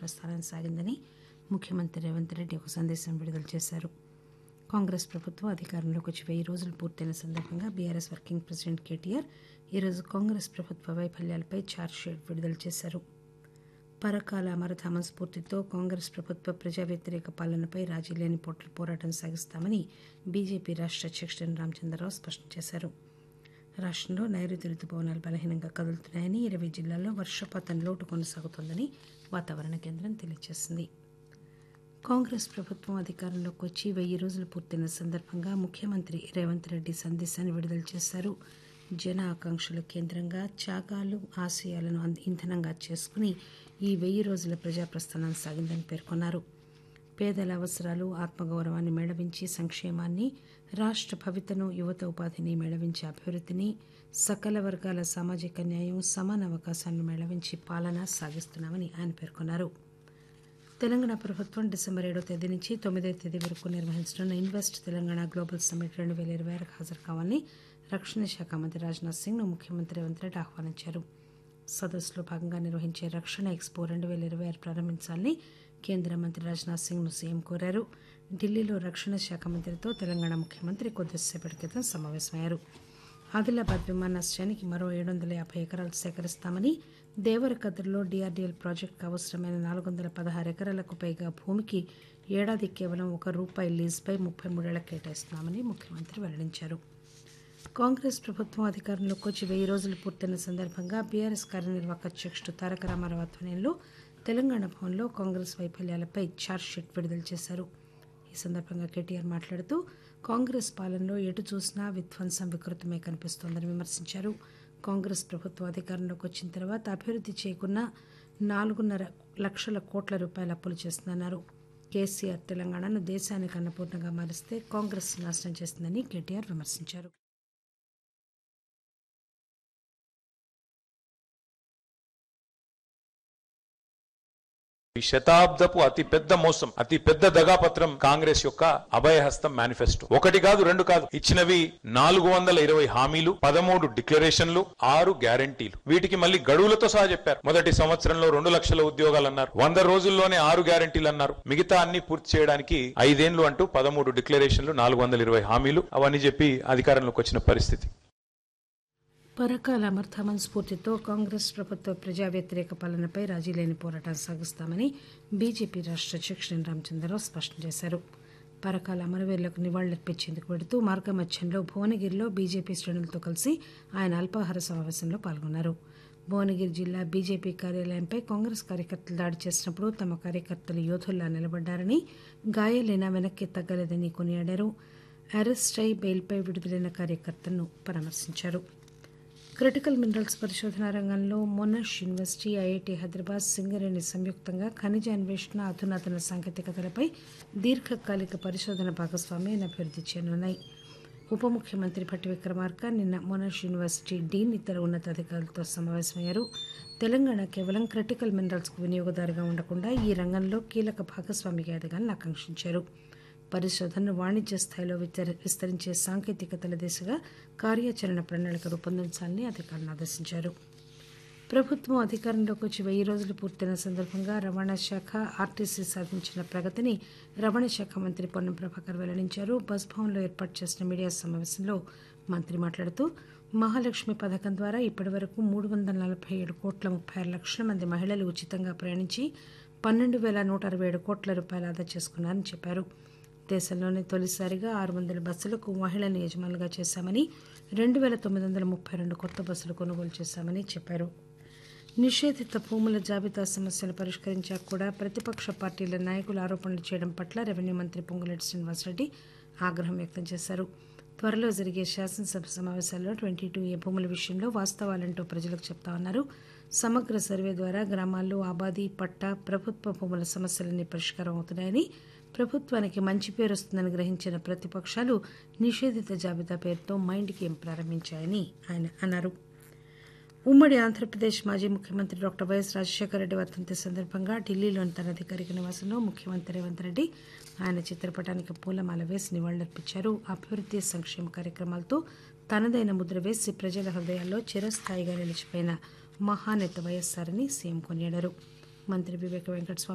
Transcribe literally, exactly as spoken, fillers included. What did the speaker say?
ప్రస్థానం సాగిందని ముఖ్యమంత్రి రేవంత్ రెడ్డి ఒక సందేశం విడుదల చేశారు. కాంగ్రెస్ ప్రభుత్వం అధికారంలోకి వచ్చి వెయ్యి రోజులు పూర్తయిన సందర్భంగా బీఆర్ఎస్ వర్కింగ్ ప్రెసిడెంట్ కేటీఆర్ ఈరోజు కాంగ్రెస్ ప్రభుత్వ వైఫల్యాలపై ఛార్జ్షీట్ విడుదల చేశారు. పరకాల అమరధామం స్ఫూర్తితో కాంగ్రెస్ ప్రభుత్వ ప్రజా వ్యతిరేక పాలనపై రాజీ లేని పోట్ల పోరాటం సాగిస్తామని బీజేపీ రాష్ట్ర అధ్యక్షుడు రామచంద్రరావు స్పష్టం చేశారు. రాష్ట్రంలో నైరుతి రుతుపవనాలు బలహీనంగా కదులుతున్నాయని, ఇరవై జిల్లాల్లో వర్షపాతం లోటు కొనసాగుతోందని వాతావరణ కేంద్రం తెలియజేసింది. కాంగ్రెస్ ప్రభుత్వం అధికారంలోకి వచ్చి వెయ్యి రోజులు పూర్తయిన సందర్భంగా ముఖ్యమంత్రి రేవంత్ రెడ్డి సందేశాన్ని విడుదల చేశారు. జన ఆకాంక్షల కేంద్రంగా త్యాగాలు, ఆశయాలను ఇంధనంగా చేసుకుని ఈ వెయ్యి రోజుల ప్రజాప్రస్థానం సాగిందని పేర్కొన్నారు. పేదల అవసరాలు, ఆత్మగౌరవాన్ని మేళవించి సంక్షేమాన్ని, రాష్ట్ర భవితను, యువత ఉపాధిని మేళవించి అభివృద్ధిని, సకల వర్గాల సామాజిక న్యాయం, సమాన అవకాశాలను మేళవించి పాలన సాగిస్తున్నామని ఆయన పేర్కొన్నారు. తెలంగాణ ప్రభుత్వం డిసెంబర్ ఏడో తేదీ నుంచి తొమ్మిదో తేదీ వరకు నిర్వహించనున్న ఇన్వెస్ట్ తెలంగాణ గ్లోబల్ సమ్మిట్ రెండు వేల ఇరవై ఆరుకు హాజరు కావాలని రక్షణ శాఖ మంత్రి రాజ్నాథ్ సింగ్ ను ముఖ్యమంత్రి రేవంత్ రెడ్డి ఆహ్వానించారు. సదస్సులో భాగంగా నిర్వహించే రక్షణ ఎక్స్పో రెండు వేల ఇరవై ఆరు ప్రారంభించాలని కేంద్ర మంత్రి రాజ్నాథ్ సింగ్ ను సీఎం కోరారు. ఢిల్లీలో రక్షణ శాఖ మంత్రితో తెలంగాణ ముఖ్యమంత్రి కొద్దిసేపటి క్రితం సమావేశమయ్యారు. ఆదిలాబాద్ విమానాశ్రయానికి మరో ఏడు వందల యాభై ఎకరాలు సేకరిస్తామని, దేవరకద్రలో డీఆర్డీఎల్ ప్రాజెక్టుకు అవసరమైన నాలుగు వందల పదహారు ఎకరాలకు పైగా భూమికి ఏడాది కేవలం ఒక రూపాయి లీజుపై ముప్పై మూడేళ్లకు కేటాయిస్తున్నామని ముఖ్యమంత్రి వెల్లడించారు. కాంగ్రెస్ ప్రభుత్వం అధికారంలోకి వచ్చి వెయ్యి రోజులు పూర్తయిన సందర్భంగా బీఆర్ఎస్ కార్యనిర్వాహక అధ్యక్షుడు తారక రామారావు ఆధ్వర్యంలో తెలంగాణ భవన్లో కాంగ్రెస్ వైఫల్యాలపై ఛార్జ్షీట్ విడుదల చేశారు. ఈ సందర్భంగా కేటీఆర్ మాట్లాడుతూ కాంగ్రెస్ పాలనలో ఎటు చూసినా విధ్వంసం, వికృతమే కనిపిస్తోందని విమర్శించారు. కాంగ్రెస్ ప్రభుత్వం అధికారంలోకి వచ్చిన తర్వాత అభివృద్ధి చేయకున్న నాలుగున్నర లక్షల కోట్ల రూపాయల అప్పులు చేస్తుందన్నారు. కేసీఆర్ తెలంగాణను దేశానికి అన్నపూర్ణగా మారిస్తే కాంగ్రెస్ నాశనం చేస్తుందని కేటీఆర్ విమర్శించారు. ఈ శతాబ్దపు అతి పెద్ద మోసం, అతి పెద్ద దగాపత్రం కాంగ్రెస్ యొక్క అభయహస్తం మేనిఫెస్టో. ఒకటి కాదు, రెండు కాదు, ఇచ్చినవి నాలుగు వందల ఇరవై హామీలు, పదమూడు డిక్లరేషన్లు, ఆరు గ్యారంటీలు. వీటికి మళ్ళీ గడువులతో సహా చెప్పారు. మొదటి సంవత్సరంలో రెండు లక్షల ఉద్యోగాలు అన్నారు, వంద రోజుల్లోనే ఆరు గ్యారంటీలు అన్నారు, మిగతా అన్ని పూర్తి చేయడానికి ఐదేళ్లు అంటూ పదమూడు డిక్లరేషన్లు, నాలుగు వందల ఇరవై హామీలు అవన్నీ చెప్పి అధికారంలోకి వచ్చిన పరిస్థితి. పరకాల అమరధామం స్ఫూర్తితో కాంగ్రెస్ ప్రభుత్వ ప్రజా వ్యతిరేక పాలనపై రాజీ లేని పోరాటం సాగిస్తామని బీజేపీ రాష్ట్ర అధ్యక్షుడు రామచంద్రరావు స్పష్టం చేశారు. పరకాల అమరవీరులకు నివాళులర్పించేందుకు వెడుతూ మార్గమధ్యంలో భువనగిరిలో బీజేపీ శ్రేణులతో కలిసి ఆయన అల్పాహార సమావేశంలో పాల్గొన్నారు. భువనగిరి జిల్లా బీజేపీ కార్యాలయంపై కాంగ్రెస్ కార్యకర్తలు దాడి చేసినప్పుడు తమ కార్యకర్తలు యోధుల్లా నిలబడ్డారని, గాయాలైనా వెనక్కి తగ్గలేదని కొనియాడారు. అరెస్ట్ అయి బెయిల్పై విడుదలైన కార్యకర్తలను పరామర్శించారు. క్రిటికల్ మినరల్స్ పరిశోధన రంగంలో Monash university, IIT Hyderabad, Singareni సంయుక్తంగా ఖనిజ అన్వేషణ, అధునాతన సాంకేతికతలపై దీర్ఘకాలిక పరిశోధన భాగస్వామ్యాన్ని అభివృద్ధి చేయనున్నాయి. ఉప ముఖ్యమంత్రి భట్టి విక్రమార్క నిన్న మొనాష్ యూనివర్సిటీ డీన్, ఇతర ఉన్నతాధికారులతో సమావేశమయ్యారు. తెలంగాణ కేవలం క్రిటికల్ మినరల్స్కు వినియోగదారుగా ఉండకుండా ఈ రంగంలో కీలక భాగస్వామిగా ఎదగాలని ఆకాంక్షించారు. పరిశోధనను వాణిజ్య స్థాయిలో విస్తరించే సాంకేతికతల దిశగా కార్యాచరణ ప్రణాళిక రూపొందించాలని అధికారులను ఆదేశించారు. ప్రభుత్వం అధికారంలోకి వచ్చి వెయ్యి రోజులు పూర్తయిన సందర్భంగా రవాణా శాఖ, ఆర్టీసీ సాధించిన ప్రగతిని రవాణా శాఖ మంత్రి పొన్నం ప్రభాకర్ వెల్లడించారు. బస్ భవన్లో ఏర్పాటు చేసిన మీడియా సమావేశంలో మంత్రి మాట్లాడుతూ మహాలక్ష్మి పథకం ద్వారా ఇప్పటి వరకు మూడు వందల నలభై ఏడు కోట్ల ముప్పై ఆరు లక్షల మంది మహిళలు ఉచితంగా ప్రయాణించి పన్నెండు వేల నూట అరవై ఏడు కోట్ల రూపాయలు ఆదా చేసుకున్నారని చెప్పారు. దేశంలోనే తొలిసారిగా ఆరు వందల బస్సులకు మహిళలను యజమానులుగా చేశామని, రెండు వేల తొమ్మిది వందల ముప్పై రెండు కొత్త బస్సులు కొనుగోలు చేశామని చెప్పారు. నిషేధిత భూముల జాబితా సమస్యలు పరిష్కరించాక కూడా ప్రతిపక్ష పార్టీల నాయకులు ఆరోపణలు చేయడం పట్ల రెవెన్యూ మంత్రి పొంగులేటి శ్రీనివాసరెడ్డి ఆగ్రహం వ్యక్తం చేశారు. త్వరలో జరిగే శాసనసభ సమావేశాల్లో ట్వంటీ టూ ఏ భూముల విషయంలో వాస్తవాలంటూ ప్రజలకు చెప్తామన్నారు. సమగ్ర సర్వే ద్వారా గ్రామాల్లో ఆబాది, పట్టా, ప్రభుత్వ భూముల సమస్యలన్నీ పరిష్కారం అవుతున్నాయని, ప్రభుత్వానికి మంచి పేరు వస్తుందని గ్రహించిన ప్రతిపక్షాలు నిషేధిత జాబితా పేరుతో మైండ్ గేమ్ ప్రారంభించాయని ఆయన అన్నారు. ఉమ్మడి ఆంధ్రప్రదేశ్ మాజీ ముఖ్యమంత్రి డాక్టర్ వైఎస్ రాజశేఖర రెడ్డి వర్ధంతి సందర్భంగా ఢిల్లీలోని తన అధికారిక నివాసంలో ముఖ్యమంత్రి రేవంత్ రెడ్డి ఆయన చిత్రపటానికి పూలమాల వేసి నివాళులర్పించారు. అభివృద్ధి, సంక్షేమ కార్యక్రమాలతో తనదైన ముద్ర వేసి ప్రజల హృదయాల్లో చిరస్థాయిగా నిలిచిపోయిన మహానేత వైఎస్ఆర్ అని సీఎం కొనియాడారు. మంత్రి వివేక వెంకటస్వామి